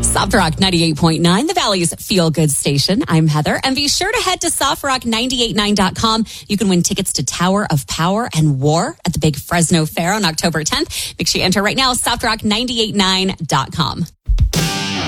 Soft Rock 98.9, the Valley's feel-good station. I'm Heather, and be sure to head to softrock989.com. You can win tickets to Tower of Power and War at the big Fresno Fair on October 10th. Make sure you enter right now, softrock989.com.